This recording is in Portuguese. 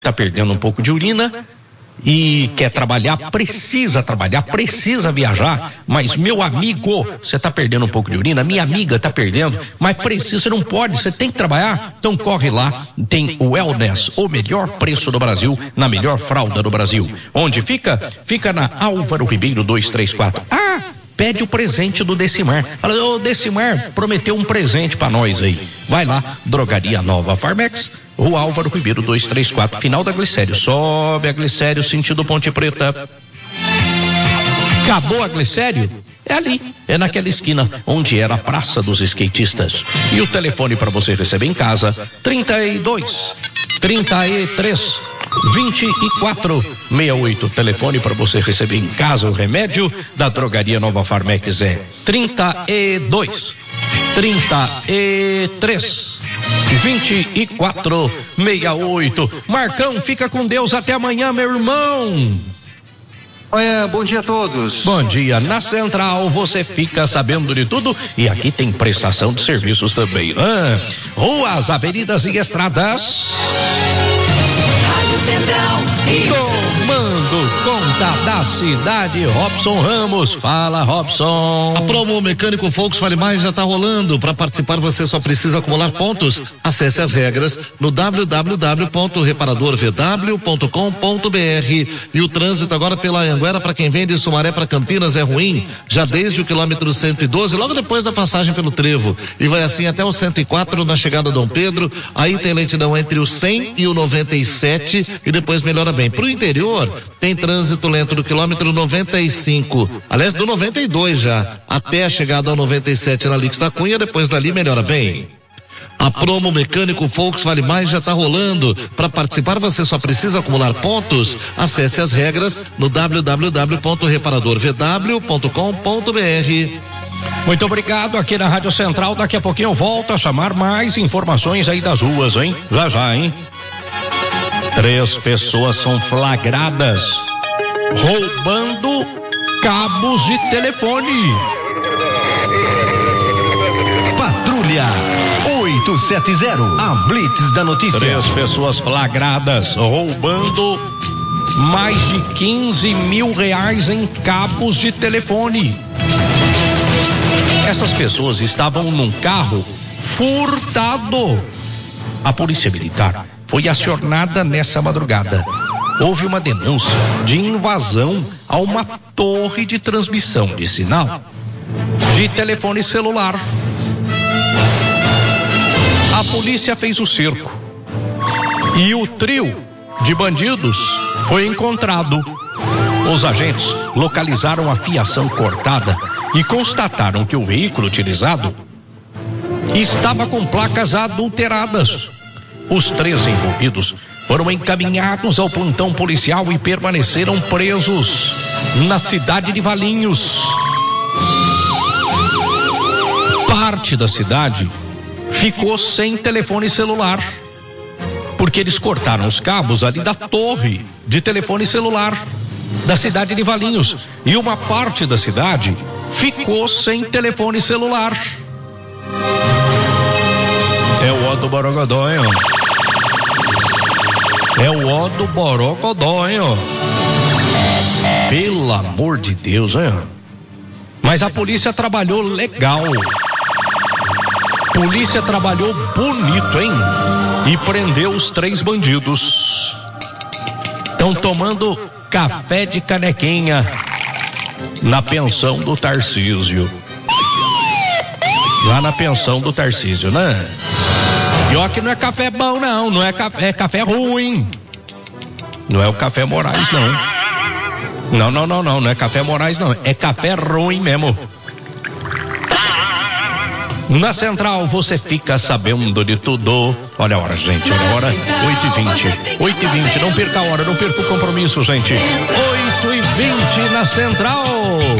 Tá perdendo um pouco de urina e quer trabalhar, precisa viajar, mas meu amigo, você tá perdendo um pouco de urina, minha amiga tá perdendo, mas precisa, você não pode, você tem que trabalhar, então corre lá, tem o Wellness, o melhor preço do Brasil, na melhor fralda do Brasil. Onde fica? Fica na Álvaro Ribeiro 234. Pede o presente do Decimar. Fala, ô Decimar, prometeu um presente pra nós aí. Vai lá, Drogaria Nova Farmex, Rua Álvaro Ribeiro 234, final da Glicério. Sobe a Glicério, sentido Ponte Preta. Acabou a Glicério? É ali, é naquela esquina onde era a Praça dos Skatistas. E o telefone para você receber em casa, 32 33 24 68. Telefone para você receber em casa o remédio da Drogaria Nova Farmex é 32 33 24 68. Marcão, fica com Deus, até amanhã, meu irmão. Bom dia a todos. Bom dia. Na Central você fica sabendo de tudo e aqui tem prestação de serviços também, né? Ruas, avenidas e estradas. Rádio Central. Comando conta da cidade, Robson Ramos. Fala, Robson. A promo Mecânico Volks Vale Mais já está rolando. Para participar você só precisa acumular pontos. Acesse as regras no www.reparadorvw.com.br. E o trânsito agora pela Anhanguera para quem vem de Sumaré para Campinas é ruim, já desde o quilômetro 112, logo depois da passagem pelo Trevo, e vai assim até o 104 na chegada a Dom Pedro. Aí tem lentidão entre o 100 e o 97 e depois melhora bem. Pro interior tem trânsito lento do quilômetro 95, aliás do 92 já, até a chegada ao 97 na Lix da Cunha, depois dali melhora bem. A promo Mecânico Volks Vale Mais já está rolando. Para participar você só precisa acumular pontos. Acesse as regras no www.reparadorvw.com.br. Muito obrigado aqui na Rádio Central. Daqui a pouquinho eu volto a chamar mais informações aí das ruas, hein? Já, hein? 3 pessoas são flagradas roubando cabos de telefone. Patrulha 870, a Blitz da notícia. 3 pessoas flagradas roubando mais de 15 mil reais em cabos de telefone. Essas pessoas estavam num carro furtado. A Polícia Militar foi acionada nessa madrugada. Houve uma denúncia de invasão a uma torre de transmissão de sinal de telefone celular. A polícia fez o cerco e o trio de bandidos foi encontrado. Os agentes localizaram a fiação cortada e constataram que o veículo utilizado estava com placas adulteradas. Os 3 envolvidos foram encaminhados ao plantão policial e permaneceram presos na cidade de Valinhos. Parte da cidade ficou sem telefone celular, porque eles cortaram os cabos ali da torre de telefone celular da cidade de Valinhos, e uma parte da cidade ficou sem telefone celular. É o ó do Borogodói, ó. É o ó do Borogodói, ó. Pelo amor de Deus, hein? Mas a polícia trabalhou legal. Polícia trabalhou bonito, hein? E prendeu os 3 bandidos. Estão tomando café de canequinha na pensão do Tarcísio. Lá na pensão do Tarcísio, né? E ó que não é café bom, não é café, é café ruim. Não é o Café Moraes, não. Não é Café Moraes, não. É café ruim mesmo. Na Central você fica sabendo de tudo. Olha a hora, gente, olha a hora, 8h20. Não perca a hora, não perca o compromisso, gente. 8h20 na Central.